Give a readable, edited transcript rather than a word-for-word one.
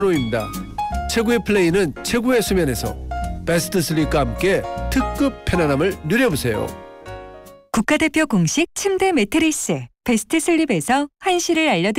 입니다. 최고의 플레이는 최고의 수면에서 베스트 슬립과 함께 특급 편안함을 누려보세요. 국가대표 공식 침대 매트리스 베스트 슬립에서 한시를 알려드립니다.